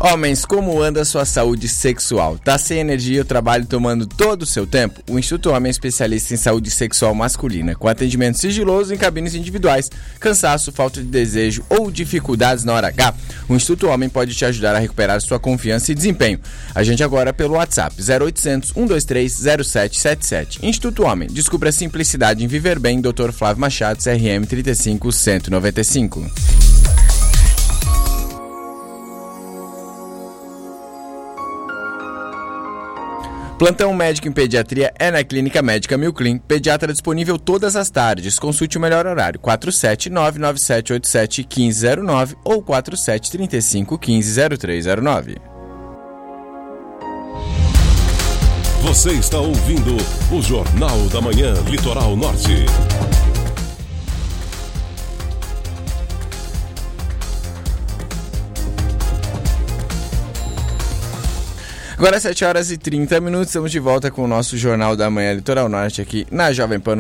Homens, como anda a sua saúde sexual? Tá sem energia e o trabalho tomando todo o seu tempo? O Instituto Homem é especialista em saúde sexual masculina, com atendimento sigiloso em cabines individuais, cansaço, falta de desejo ou dificuldades na hora H. O Instituto Homem pode te ajudar a recuperar sua confiança e desempenho. Agende agora pelo WhatsApp 0800 123 0777. Instituto Homem, descubra a simplicidade em viver bem. Dr. Flávio Machado, CRM 35195. Plantão médico em pediatria é na Clínica Médica Milclin. Pediatra disponível todas as tardes. Consulte o melhor horário. 47997871509 ou 4735150309. Você está ouvindo o Jornal da Manhã Litoral Norte. Agora 7h30, estamos de volta com o nosso Jornal da Manhã Litoral Norte aqui na Jovem Pan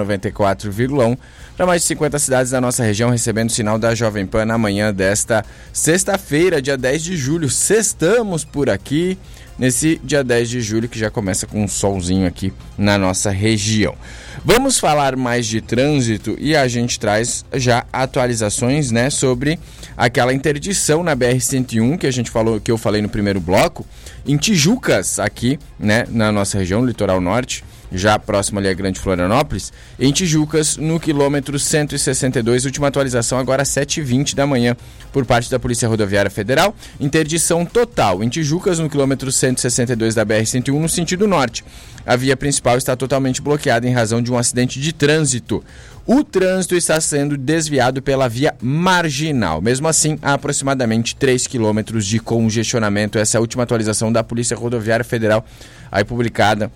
94,1 para mais de 50 cidades da nossa região, recebendo o sinal da Jovem Pan na manhã desta sexta-feira, dia 10 de julho. Sextamos por aqui nesse dia 10 de julho que já começa com um solzinho aqui na nossa região. Vamos falar mais de trânsito e a gente traz já atualizações, né, sobre aquela interdição na BR-101 que eu falei no primeiro bloco, em Tijucas, aqui, né, na nossa região, litoral norte, já próximo ali a Grande Florianópolis, em Tijucas, no quilômetro 162, última atualização agora às 7h20 da manhã, por parte da Polícia Rodoviária Federal, interdição total em Tijucas, no quilômetro 162 da BR-101, no sentido norte. A via principal está totalmente bloqueada em razão de um acidente de trânsito. O trânsito está sendo desviado pela via marginal. Mesmo assim, há aproximadamente 3 quilômetros de congestionamento. Essa é a última atualização da Polícia Rodoviária Federal, aí publicada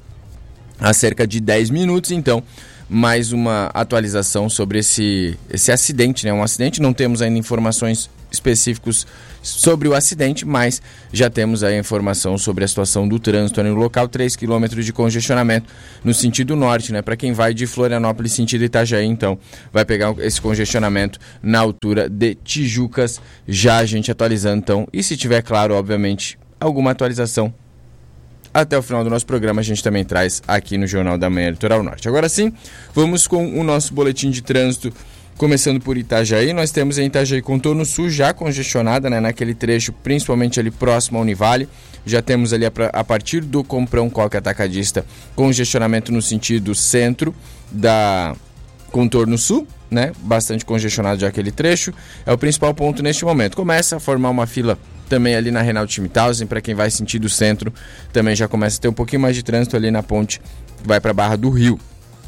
há cerca de 10 minutos, então, mais uma atualização sobre esse acidente, né? Um acidente, não temos ainda informações específicas sobre o acidente, mas já temos aí a informação sobre a situação do trânsito no local, 3 km de congestionamento no sentido norte, né? Para quem vai de Florianópolis sentido Itajaí, então, vai pegar esse congestionamento na altura de Tijucas, já a gente atualizando, então, e se tiver, claro, obviamente, alguma atualização até o final do nosso programa, a gente também traz aqui no Jornal da Manhã Litoral Norte. Agora sim, vamos com o nosso boletim de trânsito, começando por Itajaí. Nós temos em Itajaí contorno sul já congestionada, né, naquele trecho, principalmente ali próximo ao Univale. Já temos ali a partir do Comprão Coque Atacadista, congestionamento no sentido centro da contorno sul, né, bastante congestionado já aquele trecho. É o principal ponto neste momento. Começa a formar uma fila também ali na Reinaldo Schmidthausen, para quem vai sentido centro, também já começa a ter um pouquinho mais de trânsito ali na ponte que vai para a Barra do Rio.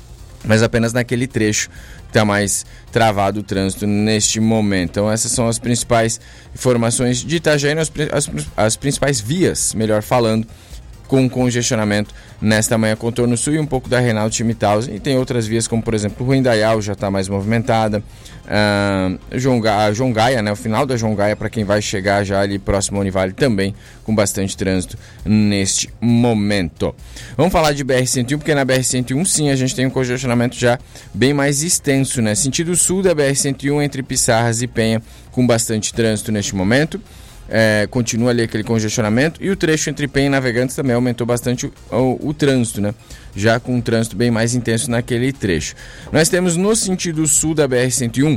Mas apenas naquele trecho está mais travado o trânsito neste momento. Então essas são as principais informações de Itajaí, as principais vias, melhor falando, com congestionamento nesta manhã, contorno sul e um pouco da Reinaldo Schmidthausen. E tem outras vias, como por exemplo Rua Indaial, já está mais movimentada. A João Gaia, né, o final da João Gaia, para quem vai chegar já ali próximo ao Univale, também com bastante trânsito neste momento. Vamos falar de BR-101, porque na BR-101 sim, a gente tem um congestionamento já bem mais extenso, né? Sentido sul da BR-101 entre Pissarras e Penha, com bastante trânsito neste momento. Continua ali aquele congestionamento, e o trecho entre Penha e Navegantes também aumentou bastante o trânsito, né? Já com um trânsito bem mais intenso naquele trecho. Nós temos no sentido sul da BR-101,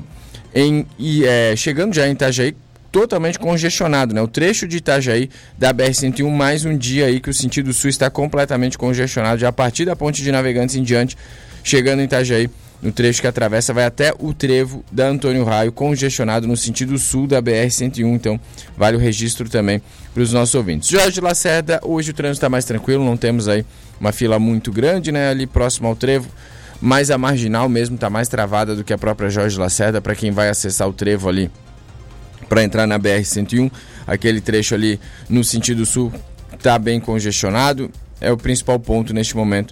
chegando já em Itajaí, totalmente congestionado, né? O trecho de Itajaí da BR-101, mais um dia aí que o sentido sul está completamente congestionado, já a partir da ponte de Navegantes em diante, chegando em Itajaí, no trecho que atravessa, vai até o trevo da Antônio Raio, congestionado no sentido sul da BR-101, então vale o registro também para os nossos ouvintes. Jorge Lacerda, hoje o trânsito está mais tranquilo, não temos aí uma fila muito grande, né, ali próximo ao trevo, mas a marginal mesmo está mais travada do que a própria Jorge Lacerda, para quem vai acessar o trevo ali para entrar na BR-101, aquele trecho ali no sentido sul está bem congestionado, é o principal ponto neste momento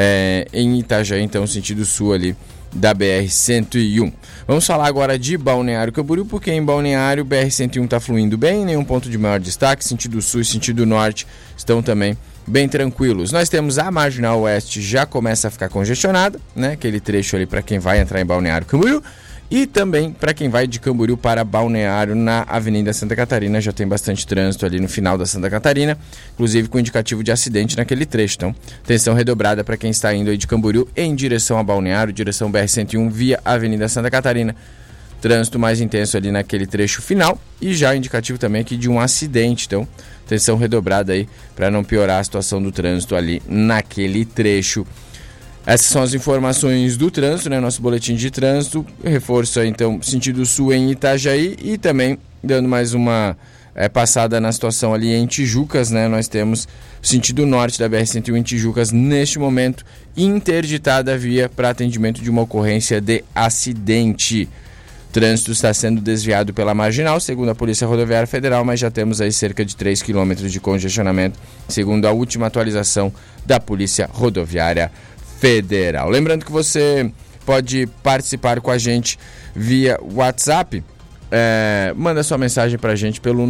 em Itajaí, então sentido sul ali da BR-101. Vamos falar agora de Balneário Camboriú, porque em Balneário o BR-101 está fluindo bem, nenhum ponto de maior destaque, sentido sul e sentido norte estão também bem tranquilos. Nós temos a Marginal Oeste, já começa a ficar congestionada, né? Aquele trecho ali para quem vai entrar em Balneário Camboriú. E também para quem vai de Camboriú para Balneário na Avenida Santa Catarina, já tem bastante trânsito ali no final da Santa Catarina, inclusive com indicativo de acidente naquele trecho. Então, atenção redobrada para quem está indo aí de Camboriú em direção a Balneário, direção BR-101 via Avenida Santa Catarina. Trânsito mais intenso ali naquele trecho final e já indicativo também aqui de um acidente. Então, atenção redobrada aí para não piorar a situação do trânsito ali naquele trecho. Essas são as informações do trânsito, né? Nosso boletim de trânsito. Reforço aí, então, sentido sul em Itajaí e também dando mais uma passada na situação ali em Tijucas, né? Nós temos o sentido norte da BR-101 em Tijucas, neste momento, interditada a via para atendimento de uma ocorrência de acidente. O trânsito está sendo desviado pela marginal, segundo a Polícia Rodoviária Federal, mas já temos aí cerca de 3 km de congestionamento, segundo a última atualização da Polícia Rodoviária Federal. Lembrando que você pode participar com a gente via WhatsApp. Manda sua mensagem pra gente pelo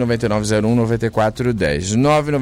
99901-9410.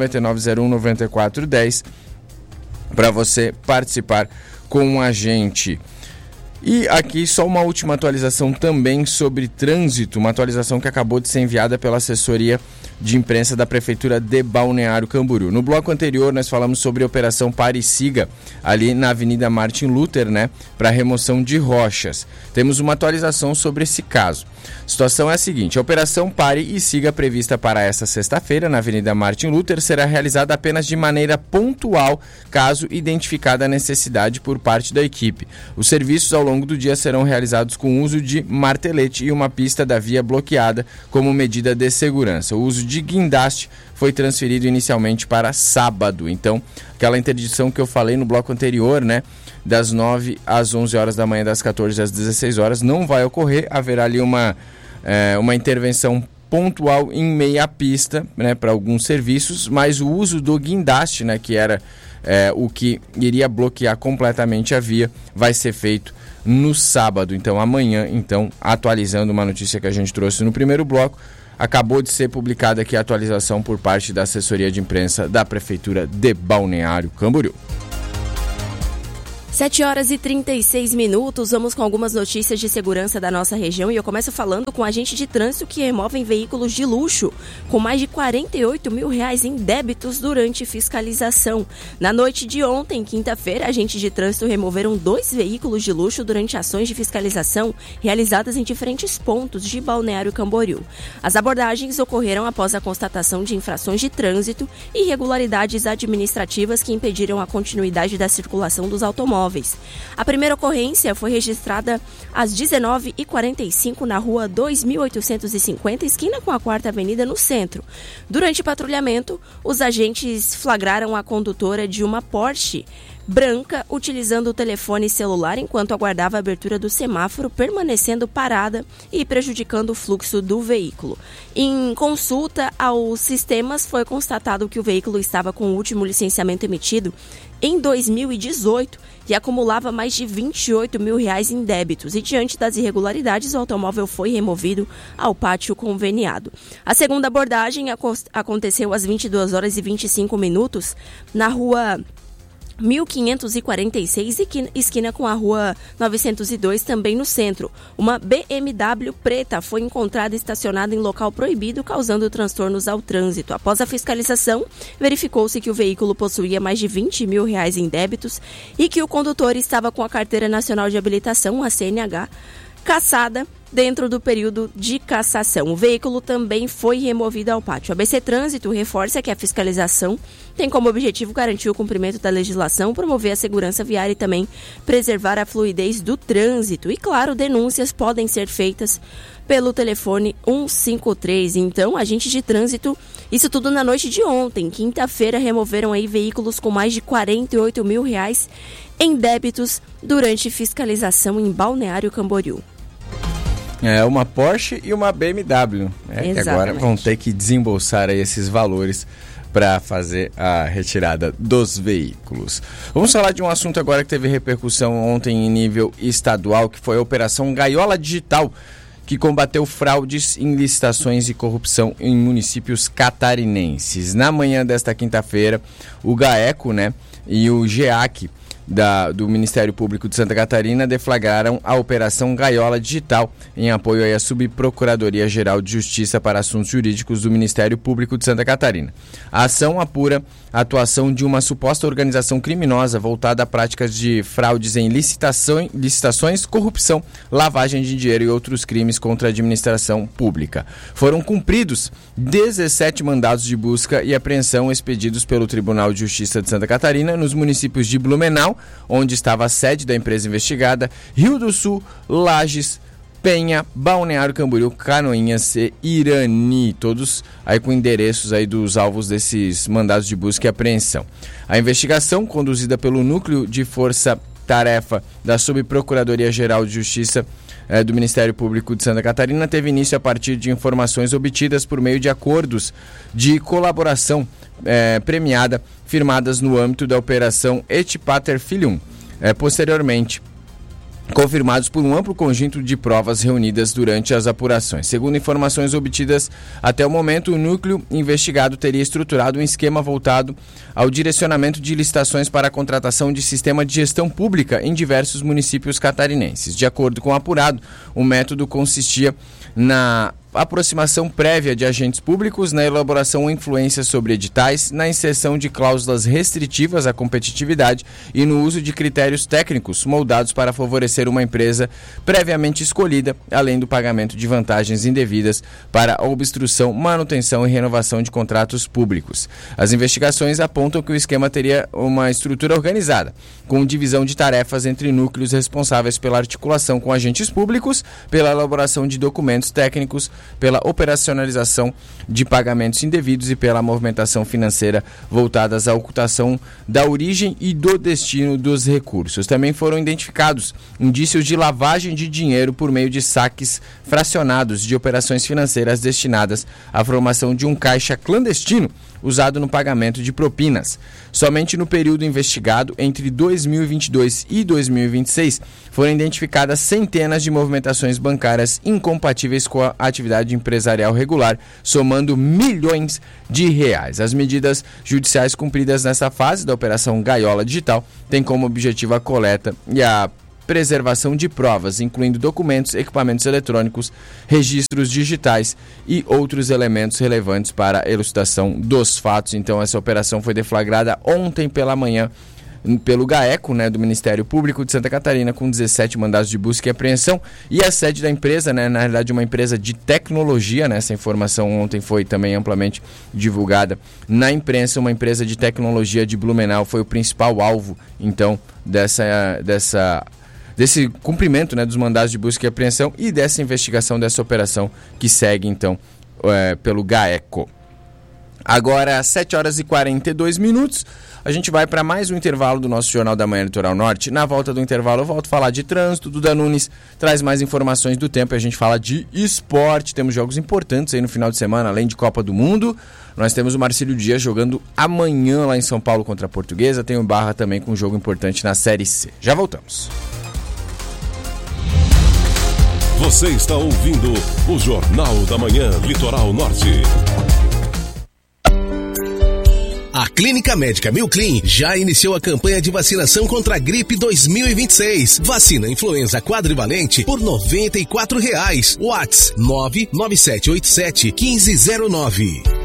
99901-9410 para você participar com a gente. E aqui só uma última atualização também sobre trânsito, uma atualização que acabou de ser enviada pela assessoria de imprensa da Prefeitura de Balneário Camboriú. No bloco anterior nós falamos sobre a Operação Pare e Siga, ali na Avenida Martin Luther, né, para remoção de rochas. Temos uma atualização sobre esse caso. A situação é a seguinte: a Operação Pare e Siga prevista para esta sexta-feira na Avenida Martin Luther será realizada apenas de maneira pontual, caso identificada a necessidade por parte da equipe. Os serviços ao longo do dia serão realizados com uso de martelete e uma pista da via bloqueada como medida de segurança. O uso de guindaste foi transferido inicialmente para sábado. Então, aquela interdição que eu falei no bloco anterior, né, das 9 às 11 horas da manhã, das 14 às 16 horas, não vai ocorrer. Haverá ali uma intervenção pontual em meia pista, né, para alguns serviços, mas o uso do guindaste, né, que era o que iria bloquear completamente a via, vai ser feito no sábado. Então, amanhã, atualizando uma notícia que a gente trouxe no primeiro bloco, acabou de ser publicada aqui a atualização por parte da assessoria de imprensa da Prefeitura de Balneário Camboriú. 7h36, vamos com algumas notícias de segurança da nossa região e eu começo falando com agente de trânsito que removem veículos de luxo com mais de R$48 mil em débitos durante fiscalização. Na noite de ontem, quinta-feira, agentes de trânsito removeram 2 veículos de luxo durante ações de fiscalização realizadas em diferentes pontos de Balneário Camboriú. As abordagens ocorreram após a constatação de infrações de trânsito e irregularidades administrativas que impediram a continuidade da circulação dos automóveis. A primeira ocorrência foi registrada às 19h45 na rua 2850, esquina com a 4ª Avenida, no centro. Durante o patrulhamento, os agentes flagraram a condutora de uma Porsche branca utilizando o telefone celular enquanto aguardava a abertura do semáforo, permanecendo parada e prejudicando o fluxo do veículo. Em consulta aos sistemas, foi constatado que o veículo estava com o último licenciamento emitido em 2018 e acumulava mais de R$28 mil em débitos. E diante das irregularidades, o automóvel foi removido ao pátio conveniado. A segunda abordagem aconteceu às 22h25 na rua 1546, esquina com a rua 902, também no centro. Uma BMW preta foi encontrada estacionada em local proibido, causando transtornos ao trânsito. Após a fiscalização, verificou-se que o veículo possuía mais de R$20 mil em débitos e que o condutor estava com a Carteira Nacional de Habilitação, a CNH, cassada dentro do período de cassação. O veículo também foi removido ao pátio. A BC Trânsito reforça que a fiscalização tem como objetivo garantir o cumprimento da legislação, promover a segurança viária e também preservar a fluidez do trânsito. E, claro, denúncias podem ser feitas pelo telefone 153. Então, agentes de trânsito, isso tudo na noite de ontem, quinta-feira, removeram aí veículos com mais de R$48 mil em débitos durante fiscalização em Balneário Camboriú. Uma Porsche e uma BMW, que agora vão ter que desembolsar aí esses valores para fazer a retirada dos veículos. Vamos falar de um assunto agora que teve repercussão ontem em nível estadual, que foi a Operação Gaiola Digital, que combateu fraudes em licitações e corrupção em municípios catarinenses. Na manhã desta quinta-feira, o GAECO, e o GEAC do Ministério Público de Santa Catarina deflagraram a Operação Gaiola Digital em apoio à Subprocuradoria-Geral de Justiça para Assuntos Jurídicos do Ministério Público de Santa Catarina. A ação apura a atuação de uma suposta organização criminosa voltada a práticas de fraudes em licitações, corrupção, lavagem de dinheiro e outros crimes contra a administração pública. Foram cumpridos 17 mandados de busca e apreensão expedidos pelo Tribunal de Justiça de Santa Catarina nos municípios de Blumenau, onde estava a sede da empresa investigada, Rio do Sul, Lages, Penha, Balneário Camboriú, Canoinhas e Irani, todos aí com endereços aí dos alvos desses mandados de busca e apreensão. A investigação, conduzida pelo Núcleo de Força Tarefa da Subprocuradoria-Geral de Justiça do Ministério Público de Santa Catarina, teve início a partir de informações obtidas por meio de acordos de colaboração premiada firmadas no âmbito da Operação Et Pater Filium. Posteriormente, confirmados por um amplo conjunto de provas reunidas durante as apurações. Segundo informações obtidas até o momento, o núcleo investigado teria estruturado um esquema voltado ao direcionamento de licitações para a contratação de sistema de gestão pública em diversos municípios catarinenses. De acordo com o apurado, o método consistia na aproximação prévia de agentes públicos, na elaboração ou influência sobre editais, na inserção de cláusulas restritivas à competitividade e no uso de critérios técnicos moldados para favorecer uma empresa previamente escolhida, além do pagamento de vantagens indevidas para a obstrução, manutenção e renovação de contratos públicos. As investigações apontam que o esquema teria uma estrutura organizada, com divisão de tarefas entre núcleos responsáveis pela articulação com agentes públicos, pela elaboração de documentos técnicos, pela operacionalização de pagamentos indevidos e pela movimentação financeira voltadas à ocultação da origem e do destino dos recursos. Também foram identificados indícios de lavagem de dinheiro por meio de saques fracionados de operações financeiras destinadas à formação de um caixa clandestino usado no pagamento de propinas. Somente no período investigado, entre 2022 e 2026, foram identificadas centenas de movimentações bancárias incompatíveis com a atividade empresarial regular, somando milhões de reais. As medidas judiciais cumpridas nessa fase da Operação Gaiola Digital têm como objetivo a coleta e a preservação de provas, incluindo documentos, equipamentos eletrônicos, registros digitais e outros elementos relevantes para a elucidação dos fatos. Então, essa operação foi deflagrada ontem pela manhã pelo GAECO, do Ministério Público de Santa Catarina, com 17 mandados de busca e apreensão, e a sede da empresa, na realidade uma empresa de tecnologia, essa informação ontem foi também amplamente divulgada na imprensa, uma empresa de tecnologia de Blumenau foi o principal alvo, então, desse cumprimento dos mandados de busca e apreensão e dessa investigação, dessa operação que segue, então, pelo GAECO. Agora, 7 horas e 42 minutos, a gente vai para mais um intervalo do nosso Jornal da Manhã Litoral Norte. Na volta do intervalo eu volto a falar de trânsito, Duda Nunes traz mais informações do tempo e a gente fala de esporte. Temos jogos importantes aí no final de semana, além de Copa do Mundo. Nós temos o Marcílio Dias jogando amanhã lá em São Paulo contra a Portuguesa. Tem o Barra também com um jogo importante na Série C. Já voltamos. Você está ouvindo o Jornal da Manhã Litoral Norte. A Clínica Médica Milclin já iniciou a campanha de vacinação contra a gripe 2026. Vacina influenza quadrivalente por R$ 94. WhatsApp 99787-1509.